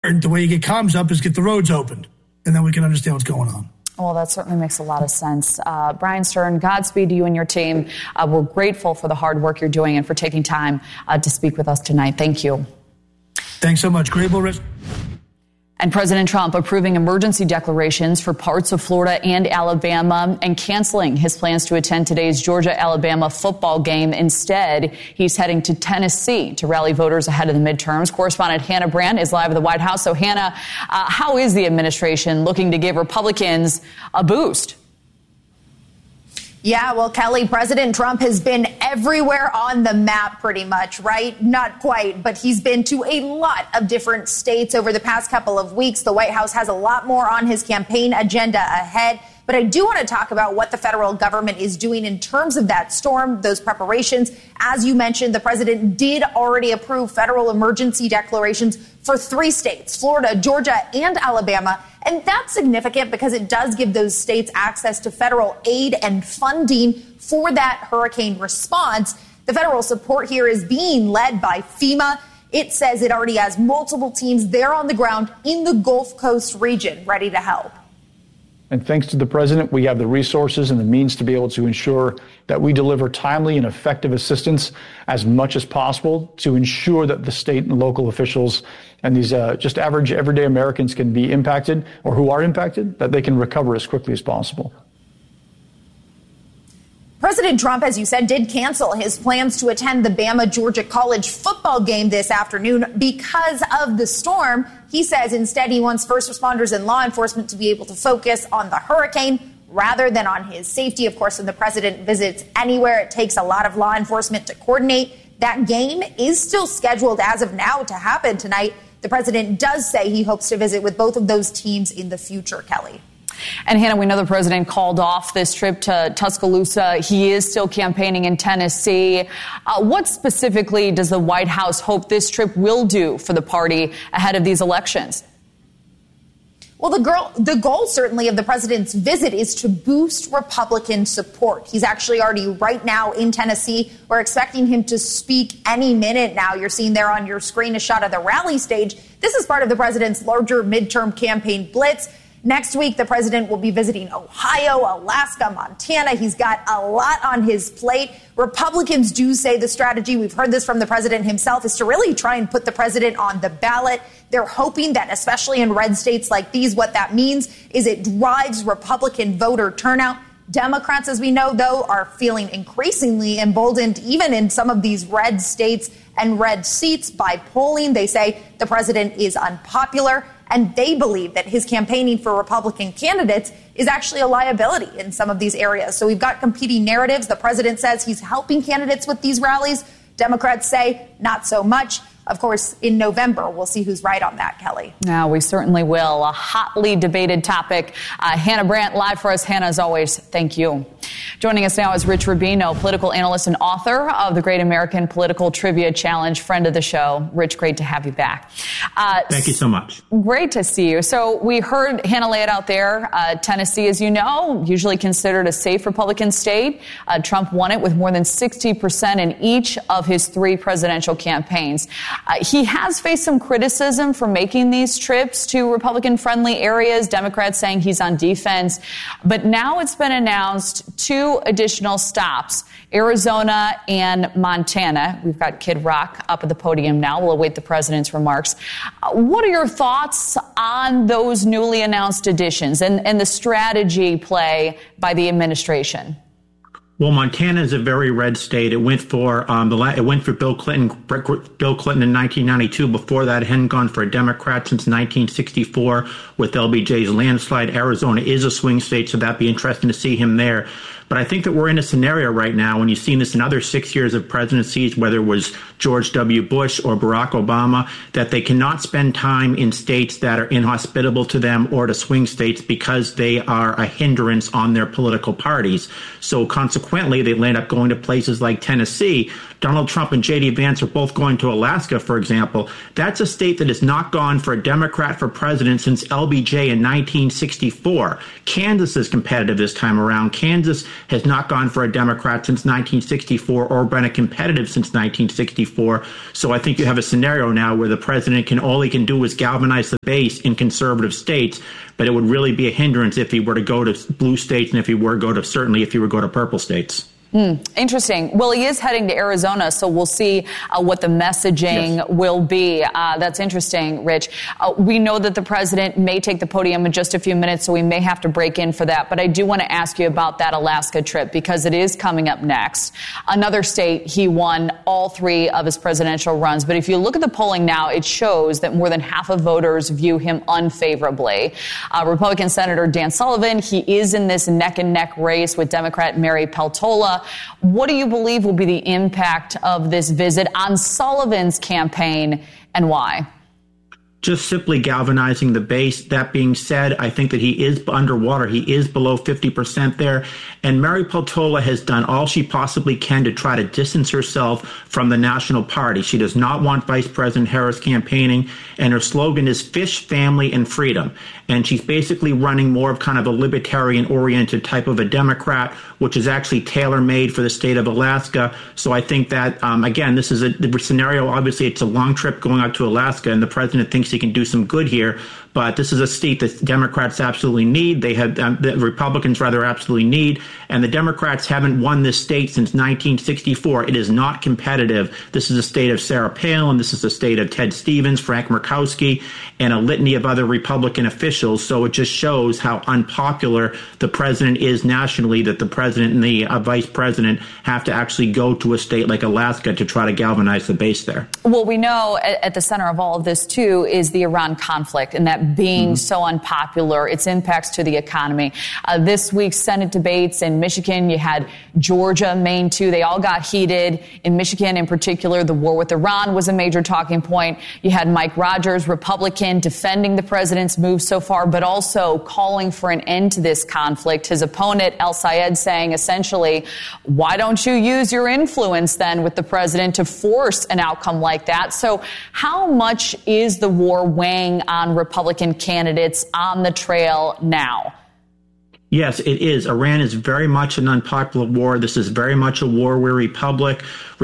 important, the way you get comms up, is get the roads opened, and then we can understand what's going on. Well, that certainly makes a lot of sense. Brian Stern, Godspeed to you and your team. We're grateful for the hard work you're doing and for taking time to speak with us tonight. Thank you. Thanks so much. And President Trump approving emergency declarations for parts of Florida and Alabama and canceling his plans to attend today's Georgia-Alabama football game. Instead, he's heading to Tennessee to rally voters ahead of the midterms. Correspondent Hannah Brandt is live at the White House. So, Hannah, how is the administration looking to give Republicans a boost? Yeah, well, Kelly, President Trump has been everywhere on the map pretty much, right? Not quite, but he's been to a lot of different states over the past couple of weeks. The White House has a lot more on his campaign agenda ahead. But I do want to talk about what the federal government is doing in terms of that storm, those preparations. As you mentioned, the president did already approve federal emergency declarations for 3 states, Florida, Georgia, and Alabama. And that's significant because it does give those states access to federal aid and funding for that hurricane response. The federal support here is being led by FEMA. It says it already has multiple teams there on the ground in the Gulf Coast region ready to help. And thanks to the president, we have the resources and the means to be able to ensure that we deliver timely and effective assistance as much as possible to ensure that the state and local officials and these just average everyday Americans can be impacted, or who are impacted, that they can recover as quickly as possible. President Trump, as you said, did cancel his plans to attend the Bama-Georgia College football game this afternoon because of the storm. He says instead he wants first responders and law enforcement to be able to focus on the hurricane rather than on his safety. Of course, when the president visits anywhere, it takes a lot of law enforcement to coordinate. That game is still scheduled as of now to happen tonight. The president does say he hopes to visit with both of those teams in the future, Kelly. And Hannah, we know the president called off this trip to Tuscaloosa. He is still campaigning in Tennessee. What specifically does the White House hope this trip will do for the party ahead of these elections? Well, the goal certainly of the president's visit is to boost Republican support. He's actually already right now in Tennessee. We're expecting him to speak any minute now. You're seeing there on your screen a shot of the rally stage. This is part of the president's larger midterm campaign blitz. Next week, the president will be visiting Ohio, Alaska, Montana. He's got a lot on his plate. Republicans do say the strategy, we've heard this from the president himself, is to really try and put the president on the ballot. They're hoping that, especially in red states like these, what that means is it drives Republican voter turnout. Democrats, as we know, though, are feeling increasingly emboldened, even in some of these red states and red seats by polling. They say the president is unpopular, and they believe that his campaigning for Republican candidates is actually a liability in some of these areas. So we've got competing narratives. The president says he's helping candidates with these rallies. Democrats say not so much. Of course, in November, we'll see who's right on that, Kelly. Yeah, we certainly will. A hotly debated topic. Hannah Brandt, live for us. Hannah, as always, thank you. Joining us now is Rich Rubino, political analyst and author of the Great American Political Trivia Challenge, friend of the show. Rich, great to have you back. Thank you so much. Great to see you. So we heard Hannah lay it out there. Tennessee, as you know, usually considered a safe Republican state. Trump won it with more than 60% in each of his 3 presidential campaigns. He has faced some criticism for making these trips to Republican-friendly areas, Democrats saying he's on defense. But now it's been announced 2 additional stops, Arizona and Montana. We've got Kid Rock up at the podium now. We'll await the president's remarks. What are your thoughts on those newly announced additions and the strategy play by the administration? Well, Montana is a very red state. It went for Bill Clinton in 1992. Before that, it hadn't gone for a Democrat since 1964 with LBJ's landslide. Arizona is a swing state, so that'd be interesting to see him there. But I think that we're in a scenario right now, and you've seen this in other 6 years of presidencies, whether it was George W. Bush or Barack Obama, that they cannot spend time in states that are inhospitable to them or to swing states because they are a hindrance on their political parties. So consequently, they end up going to places like Tennessee. Donald Trump and J.D. Vance are both going to Alaska, for example. That's a state that has not gone for a Democrat for president since LBJ in 1964. Kansas is competitive this time around. Kansas has not gone for a Democrat since 1964 or been a competitive since 1964. So I think you have a scenario now where the president all he can do is galvanize the base in conservative states, but it would really be a hindrance if he were to go to blue states and if he were to go to purple states. Interesting. Well, he is heading to Arizona, so we'll see what the messaging will be. That's interesting, Rich. We know that the president may take the podium in just a few minutes, so we may have to break in for that. But I do want to ask you about that Alaska trip because it is coming up next. Another state, he won all 3 of his presidential runs. But if you look at the polling now, it shows that more than half of voters view him unfavorably. Republican Senator Dan Sullivan, he is in this neck-and-neck race with Democrat Mary Peltola. What do you believe will be the impact of this visit on Sullivan's campaign and why? Just simply galvanizing the base. That being said, I think that he is underwater. He is below 50% there. And Mary Peltola has done all she possibly can to try to distance herself from the National Party. She does not want Vice President Harris campaigning. And her slogan is fish, family, and freedom. And she's basically running more of kind of a libertarian-oriented type of a Democrat, which is actually tailor-made for the state of Alaska. So I think that, again, this is the scenario. Obviously, it's a long trip going out to Alaska, and the president thinks he can do some good here. But this is a state that Democrats absolutely need. They have the Republicans rather absolutely need. And the Democrats haven't won this state since 1964. It is not competitive. This is a state of Sarah Palin. This is a state of Ted Stevens, Frank Murkowski, and a litany of other Republican officials. So it just shows how unpopular the president is nationally, that the president and the vice president have to actually go to a state like Alaska to try to galvanize the base there. Well, we know at the center of all of this, too, is the Iran conflict and that being so unpopular, its impacts to the economy. This week's Senate debates in Michigan, you had Georgia, Maine, too. They all got heated. In Michigan, in particular, the war with Iran was a major talking point. You had Mike Rogers, Republican, defending the president's move so far, but also calling for an end to this conflict. His opponent, El Sayed, saying essentially, why don't you use your influence then with the president to force an outcome like that? So how much is the war weighing on Republican candidates on the trail now? Yes, it is. Iran is very much an unpopular war. This is very much a war-weary republic,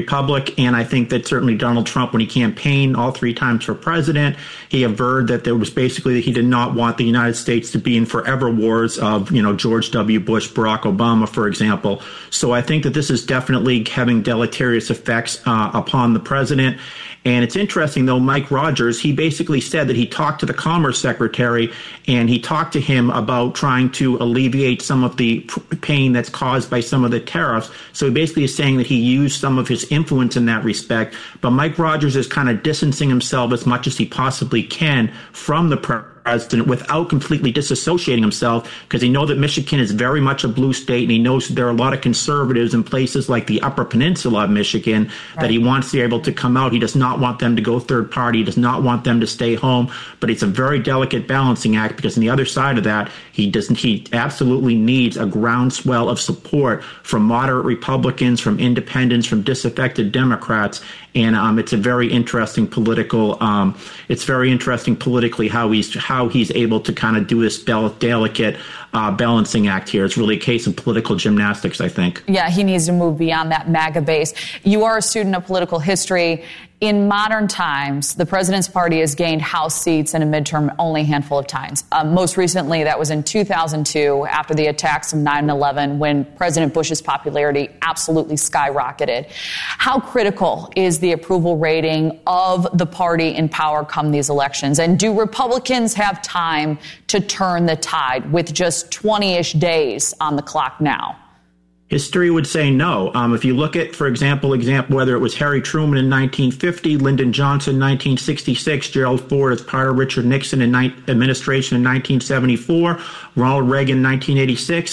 and I think that certainly Donald Trump, when he campaigned all 3 times for president, he averred that there was basically that he did not want the United States to be in forever wars of, George W. Bush, Barack Obama, for example. So I think that this is definitely having deleterious effects upon the president. And it's interesting, though, Mike Rogers, he basically said that he talked to the Commerce Secretary and he talked to him about trying to alleviate some of the pain that's caused by some of the tariffs. So he basically is saying that he used some of his influence in that respect. But Mike Rogers is kind of distancing himself as much as he possibly can from the president without completely disassociating himself, because he knows that Michigan is very much a blue state, and he knows that there are a lot of conservatives in places like the Upper Peninsula of Michigan that he wants to be able to come out. He does not want them to go third party. He does not want them to stay home. But it's a very delicate balancing act, because on the other side of that, he absolutely needs a groundswell of support from moderate Republicans, from independents, from disaffected Democrats. And it's a very interesting political. It's very interesting politically how he's able to kind of do this delicate balancing act here. It's really a case of political gymnastics, I think. Yeah, he needs to move beyond that MAGA base. You are a student of political history. In modern times, the president's party has gained House seats in a midterm only a handful of times. Most recently, that was in 2002 after the attacks of 9/11, when President Bush's popularity absolutely skyrocketed. How critical is the approval rating of the party in power come these elections? And do Republicans have time to turn the tide with just 20-ish days on the clock now? History would say no. If you look at, for example, whether it was Harry Truman in 1950, Lyndon Johnson in 1966, Gerald Ford as part of Richard Nixon administration in 1974, Ronald Reagan in 1986,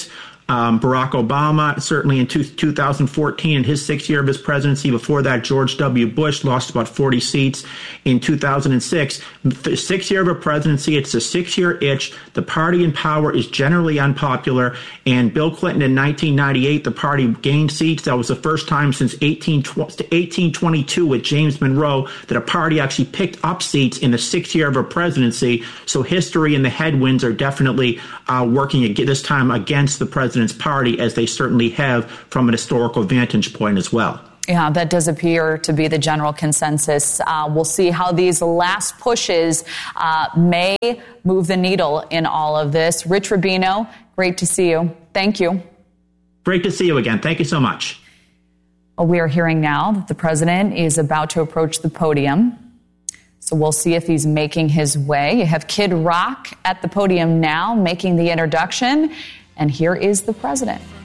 Barack Obama, certainly in 2014, in his 6th year of his presidency. Before that, George W. Bush lost about 40 seats in 2006. The 6th year of a presidency, it's a 6-year itch. The party in power is generally unpopular. And Bill Clinton in 1998, the party gained seats. That was the first time since 1822 with James Monroe that a party actually picked up seats in the 6th year of a presidency. So history and the headwinds are definitely working this time against the president's party, as they certainly have from an historical vantage point as well. Yeah, that does appear to be the general consensus. We'll see how these last pushes may move the needle in all of this. Rich Rubino, great to see you. Thank you. Great to see you again. Thank you so much. We are hearing now that the president is about to approach the podium. So we'll see if he's making his way. You have Kid Rock at the podium now making the introduction. And here is the president.